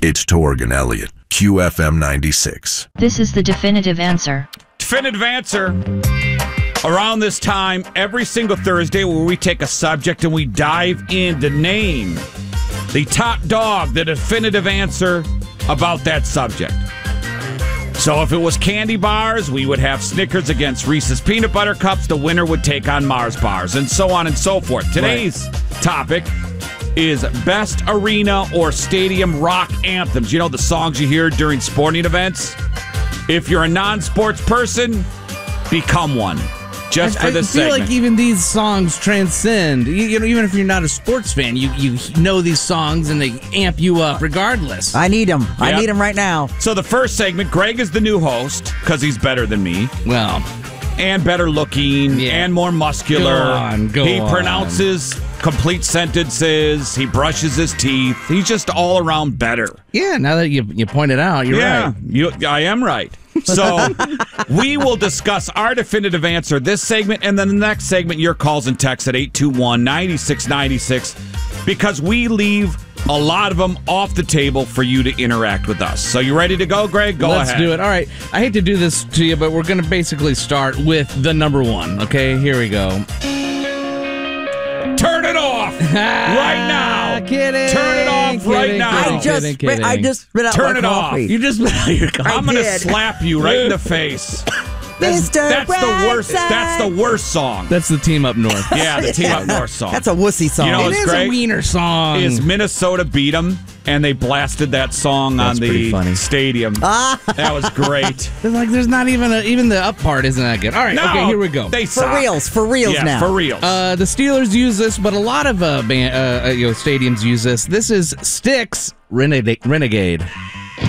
It's Torg and Elliott, QFM 96. This is the definitive answer. Definitive answer. Around this time, every single Thursday, where we take a subject and we dive in to name the top dog, the definitive answer about that subject. So if it was candy bars, we would have Snickers against Reese's Peanut Butter Cups. The winner would take on Mars bars, and so on and so forth. Today's topic is best arena or stadium rock anthems. You know, the songs you hear during sporting events? If you're a non-sports person, become one. Just for this segment. I feel like even these songs transcend. You know, even if you're not a sports fan, you know these songs and they amp you up regardless. I need them. Yep. I need them right now. So the first segment, Greg is the new host because he's better than me. Well, and better looking and more muscular. Go he on. pronounces complete sentences. He brushes his teeth. He's just all around better. Yeah, now that you point it out, you're right. I am right. So we will discuss our definitive answer this segment, and then the next segment, your calls and texts at 821-9696, because we leave a lot of them off the table for you to interact with us. So you ready to go, Greg? Go ahead. Let's do it. All right. I hate to do this to you, but we're going to basically start with the number one. Okay, here we go. Turn it off right now. Kidding. Turn it off right now. I just spit out Turn my it off. coffee. You just spit out your coffee. I'm going to slap you right in the face. That's the worst. That's the worst song. That's the Team Up North. Yeah, the Team Up North song. That's a wussy song. You know It what's is great? a wiener song. Is Minnesota beat them, and they blasted that song That's on pretty the funny. stadium. That was great. There's not even the up part isn't that good. All right, No, okay, here we go. They For suck. reals Yeah, now. for reals. The Steelers use this, but a lot of stadiums use this. This is Styx Renegade.